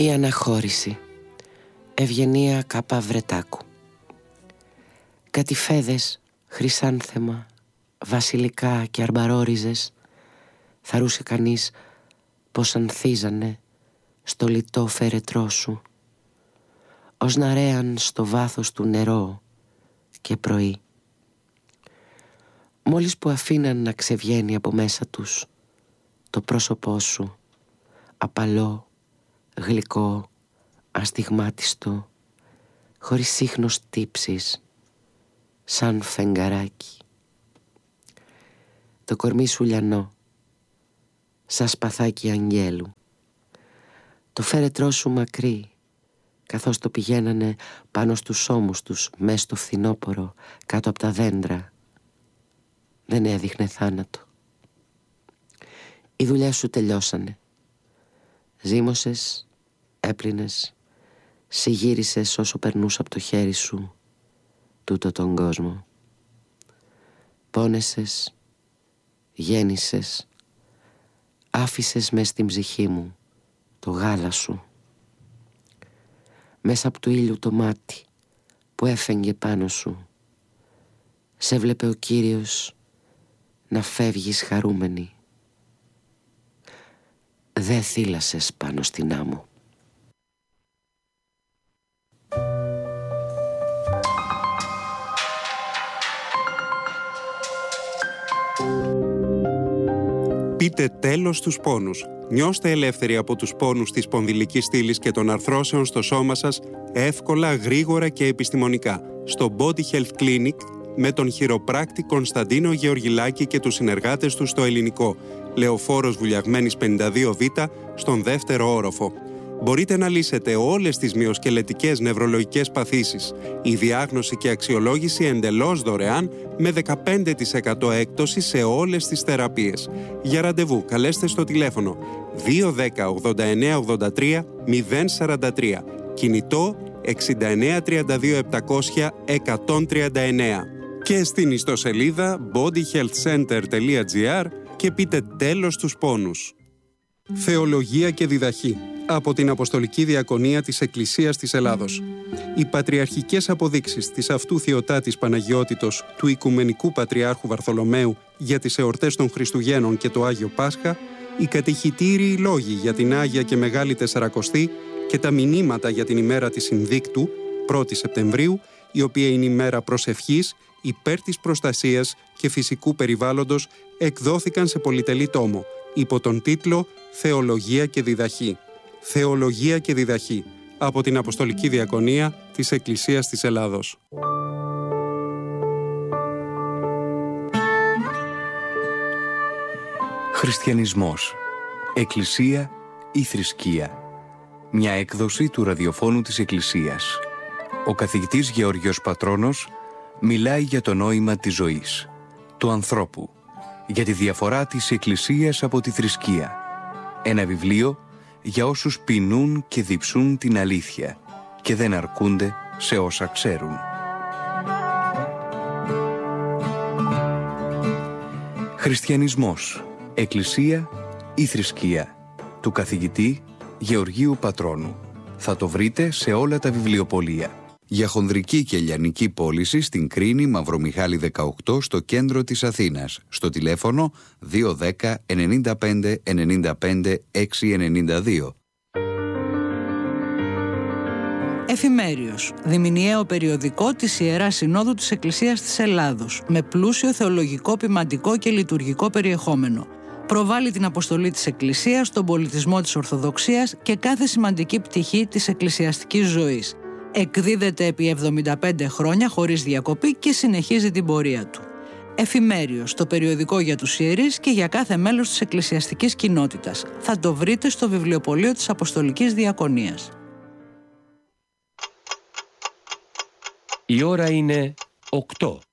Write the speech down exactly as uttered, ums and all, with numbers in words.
Η αναχώρηση. Ευγενία Κάπα Βρετάκου. Κατηφέδες, χρυσάνθεμα, βασιλικά και αρμπαρόριζες, θαρούσε κανείς πως ανθίζανε στο λιτό φερετρό σου, ως να ρέαν στο βάθος του νερό και πρωί. Μόλις που αφήναν να ξεβγαίνει από μέσα τους το πρόσωπό σου, απαλό, γλυκό, αστιγμάτιστο, χωρίς σύχνος τύψης, σαν φεγγαράκι. Το κορμί σου λιανό, σαν σπαθάκι αγγέλου. Το φέρετρό σου μακρύ, καθώς το πηγαίνανε πάνω στους ώμους τους, μες στο φθινόπορο, κάτω από τα δέντρα. Δεν έδειχνε θάνατο. Οι δουλειές σου τελειώσανε. Ζύμωσες, έπλυνες, συγύρισες όσο περνούσε από το χέρι σου τούτο τον κόσμο. Πόνεσες, γέννησες, άφησες μες στην ψυχή μου το γάλα σου. Μέσα από του ήλιου το μάτι που έφεγγε πάνω σου, σε βλέπε ο Κύριος να φεύγεις χαρούμενη. Δε θύλασες πάνω στην άμμο. Πείτε τέλος στους πόνους. Νιώστε ελεύθεροι από τους πόνους της σπονδυλικής στήλης και των αρθρώσεων στο σώμα σας εύκολα, γρήγορα και επιστημονικά. Στο Body Health Clinic με τον χειροπράκτη Κωνσταντίνο Γεωργιλάκη και τους συνεργάτες του στο Ελληνικό. Λεωφόρος Βουλιαγμένης πενήντα δύο Β στον δεύτερο όροφο. Μπορείτε να λύσετε όλες τις μυοσκελετικές νευρολογικές παθήσεις. Η διάγνωση και αξιολόγηση εντελώς δωρεάν με δεκαπέντε τοις εκατό έκπτωση σε όλες τις θεραπείες. Για ραντεβού καλέστε στο τηλέφωνο δύο ένα μηδέν ογδόντα εννέα ογδόντα τρία μηδέν σαράντα τρία. Κινητό εξήντα εννέα τριάντα δύο επτακόσια εκατόν τριάντα εννέα. Και στην ιστοσελίδα body health center τελεία gr και πείτε τέλος στους πόνους. Θεολογία και διδαχή από την Αποστολική Διακονία της Εκκλησίας της Ελλάδος. Οι πατριαρχικές αποδείξεις της αυτού Θεοτάτης Παναγιώτητος του Οικουμενικού Πατριάρχου Βαρθολομαίου για τις εορτές των Χριστουγέννων και το Άγιο Πάσχα, οι κατηχητήριοι λόγοι για την Άγια και Μεγάλη Τεσσαρακοστή και τα μηνύματα για την ημέρα της Συνδίκτου, πρώτη Σεπτεμβρίου, η οποία είναι ημέρα προσευχής υπέρ της προστασίας και φυσικού περιβάλλοντος, εκδόθηκαν σε πολυτελή τόμο, υπό τον τίτλο «Θεολογία και διδαχή». Θεολογία και διδαχή από την Αποστολική Διακονία της Εκκλησίας της Ελλάδος. Χριστιανισμός. Εκκλησία ή θρησκεία. Μια έκδοση του ραδιοφώνου της Εκκλησίας. Ο καθηγητής Γεώργιος Πατρώνος μιλάει για το νόημα της ζωής, του ανθρώπου, για τη διαφορά της Εκκλησίας από τη θρησκεία. Ένα βιβλίο για όσους πεινούν και διψούν την αλήθεια και δεν αρκούνται σε όσα ξέρουν. Χριστιανισμός, Εκκλησία ή θρησκεία, του καθηγητή Γεωργίου Πατρώνου. Θα το βρείτε σε όλα τα βιβλιοπωλεία. Για χονδρική και λιανική πώληση στην Κρίνη Μαυρομιχάλη δεκαοκτώ στο κέντρο της Αθήνας, στο τηλέφωνο δύο ένα μηδέν ενενήντα πέντε ενενήντα πέντε έξι ενενήντα δύο. Εφημέριος, διμηνιαίο περιοδικό της Ιεράς Συνόδου της Εκκλησίας της Ελλάδος, με πλούσιο θεολογικό, ποιμαντικό και λειτουργικό περιεχόμενο. Προβάλλει την αποστολή της Εκκλησίας, τον πολιτισμό της Ορθοδοξίας και κάθε σημαντική πτυχή της εκκλησιαστικής ζωής. Εκδίδεται επί εβδομήντα πέντε χρόνια χωρίς διακοπή και συνεχίζει την πορεία του. Εφημέριος, το περιοδικό για τους ιερείς και για κάθε μέλος της εκκλησιαστικής κοινότητας. Θα το βρείτε στο βιβλιοπωλείο της Αποστολικής Διακονίας. Η ώρα είναι οκτώ.